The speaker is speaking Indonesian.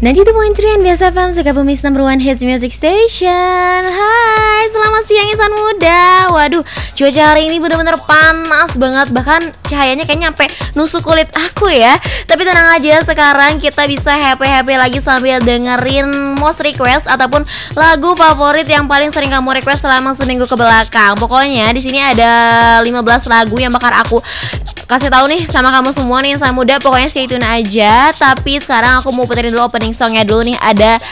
92.3 Biasa FM, Suka Bumi number one hits music station. Hai, selamat siang insan muda. Waduh, cuaca hari ini bener-bener panas banget. Bahkan cahayanya kayaknya sampai nusuk kulit aku ya. Tapi tenang aja, sekarang kita bisa happy-happy lagi sambil dengerin most request ataupun lagu favorit yang paling sering kamu request selama seminggu ke belakang. Pokoknya di sini ada 15 lagu yang bakal aku kasih tahu nih sama kamu semua nih insan muda. Pokoknya stay tune aja. Tapi sekarang aku mau puterin dulu opening songnya dulu nih. Ada